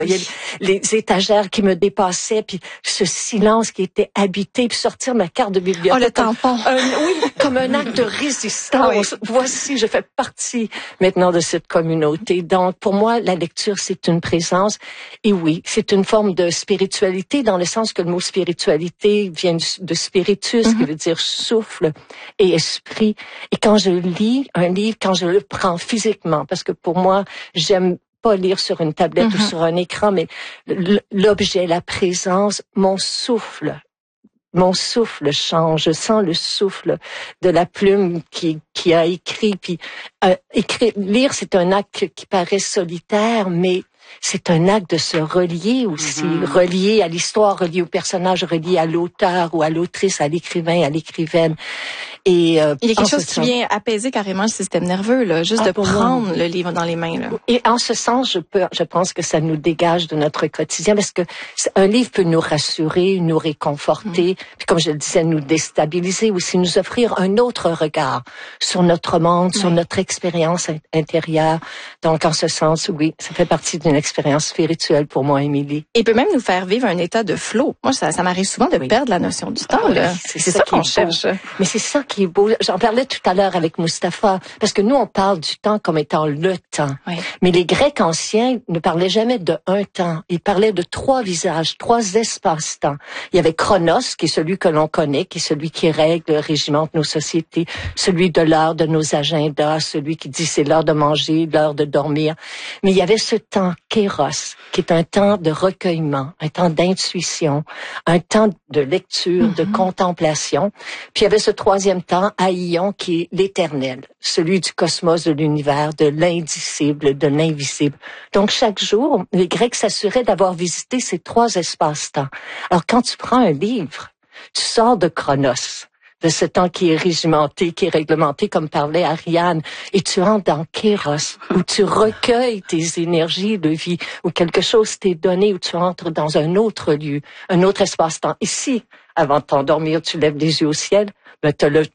Il y a les étagères qui me dépassaient, puis ce silence qui était habité, puis sortir ma carte de bibliothèque. Oh, le tampon. Oui, comme un acte de résistance. Oui. Voici, je fais partie maintenant de cette communauté. Donc, pour moi, la lecture, c'est une présence. Et oui, c'est une forme de spiritualité, dans le sens que le mot spiritualité vient de spiritus, qui veut dire souffle et esprit. Et quand je lis un livre, quand je le prends physiquement, parce que pour moi, j'aime pas lire sur une tablette ou sur un écran, mais l'objet, la présence, mon souffle change. Je sens le souffle de la plume qui a écrit. Puis lire, c'est un acte qui paraît solitaire, mais c'est un acte de se relier aussi, relier à l'histoire, relier au personnage, relier à l'auteur ou à l'autrice, à l'écrivain, à l'écrivaine. Et il y a quelque chose qui vient apaiser carrément le système nerveux, là, juste de prendre le livre dans les mains, là. Et en ce sens, je pense que ça nous dégage de notre quotidien, parce que un livre peut nous rassurer, nous réconforter, puis comme je le disais, nous déstabiliser, aussi nous offrir un autre regard sur notre monde, sur notre expérience intérieure. Donc, en ce sens, oui, ça fait partie d'une expérience spirituelle pour moi, Émilie. Et peut même nous faire vivre un état de flow. Moi, ça m'arrive souvent de perdre la notion du temps, là. C'est ça qu'on cherche. Mais c'est ça qui est beau. J'en parlais tout à l'heure avec Mustapha, parce que nous, on parle du temps comme étant le temps. Oui. Mais les Grecs anciens ne parlaient jamais de un temps. Ils parlaient de 3 visages, 3 espaces-temps. Il y avait Chronos, qui est celui que l'on connaît, qui est celui qui règle, régimente nos sociétés, celui de l'heure de nos agendas, celui qui dit c'est l'heure de manger, l'heure de dormir. Mais il y avait ce temps, Kéros, qui est un temps de recueillement, un temps d'intuition, un temps de lecture, de contemplation. Puis il y avait ce 3e temps, Aïon, qui est l'éternel, celui du cosmos, de l'univers, de l'indicible, de l'invisible. Donc chaque jour, les Grecs s'assuraient d'avoir visité ces 3 espaces-temps. Alors quand tu prends un livre, tu sors de Chronos, de ce temps qui est régimenté, qui est réglementé, comme parlait Ariane, et tu entres dans Kéros, où tu recueilles tes énergies de vie, où quelque chose t'est donné, où tu entres dans un autre lieu, un autre espace-temps. Ici, avant de t'endormir, tu lèves les yeux au ciel, ben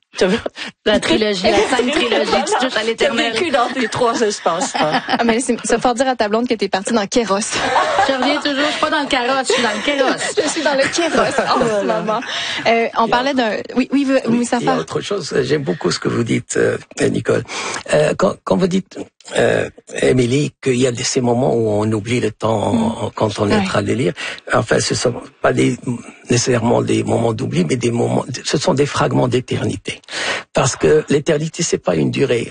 la trilogie, la 5 trilogie, tu touches à l'éternel. T'as vécu dans tes 3 espaces. Ah, mais c'est fort dire à ta blonde que t'es partie dans Kéros. Je reviens toujours, je suis pas dans le carrosse, je suis dans le Kéros. Je suis dans le Kéros en ce moment. On parlait d'un... Oui, Moustapha. Il y a autre chose. J'aime beaucoup ce que vous dites, Nicole. Quand vous dites, Émilie, qu'il y a ces moments où on oublie le temps quand on est en train de lire. Enfin, ce sont pas nécessairement des moments d'oubli, mais ce sont des fragments d'éternité. Parce que l'éternité, c'est pas une durée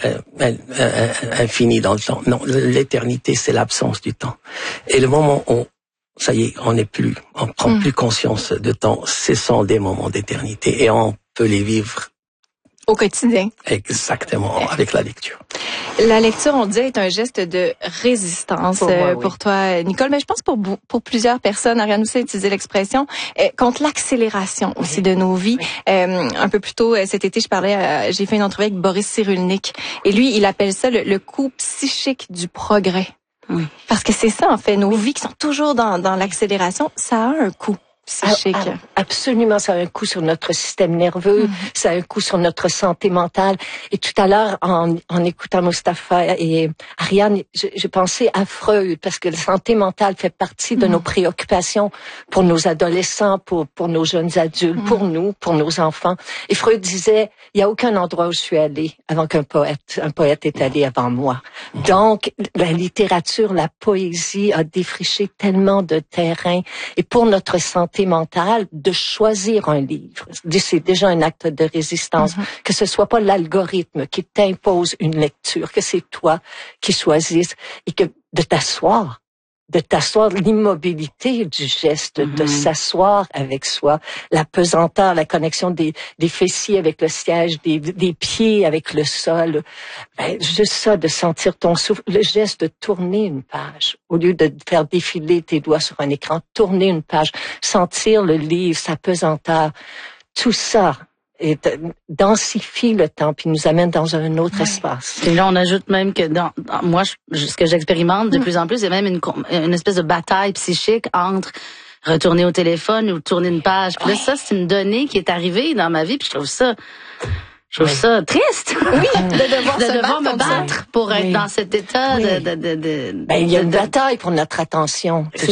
infinie dans le temps. Non, l'éternité, c'est l'absence du temps. Et le moment où ça y est, on prend plus conscience de temps, ce sont des moments d'éternité et on peut les vivre au quotidien. Exactement, avec la lecture. La lecture, on dit, est un geste de résistance pour toi, Nicole. Mais je pense pour plusieurs personnes, Ariane aussi a utilisé l'expression, contre l'accélération aussi de nos vies. Un peu plus tôt cet été, j'ai fait une entrevue avec Boris Cyrulnik. Et lui, il appelle ça le coup psychique du progrès. Oui. Parce que c'est ça, en fait. Nos vies qui sont toujours dans l'accélération, ça a un coût psychique. Absolument, ça a un coup sur notre système nerveux, ça a un coup sur notre santé mentale. Et tout à l'heure, en écoutant Mustapha et Ariane, j'ai pensé à Freud, parce que la santé mentale fait partie de nos préoccupations pour nos adolescents, pour nos jeunes adultes, pour nous, pour nos enfants. Et Freud disait, il n'y a aucun endroit où je suis allé avant un poète est allé avant moi. Donc, la littérature, la poésie a défriché tellement de terrain. Et pour notre santé mentale, de choisir un livre, c'est déjà un acte de résistance. Que ce soit pas l'algorithme qui t'impose une lecture, que c'est toi qui choisisses et que de t'asseoir, l'immobilité du geste, de s'asseoir avec soi, la pesanteur, la connexion des fessiers avec le siège, des pieds avec le sol. Juste ça, de sentir ton souffle, le geste de tourner une page, au lieu de faire défiler tes doigts sur un écran, tourner une page, sentir le livre, sa pesanteur, tout ça. Et densifie le temps puis nous amène dans un autre espace. Et là, on ajoute même que moi, ce que j'expérimente de plus en plus, il y a même une espèce de bataille psychique entre retourner au téléphone ou tourner une page. Puis là, ça, c'est une donnée qui est arrivée dans ma vie, puis je trouve ça triste. Oui, de devoir me battre pour être dans cet état de... il y a une bataille pour notre attention.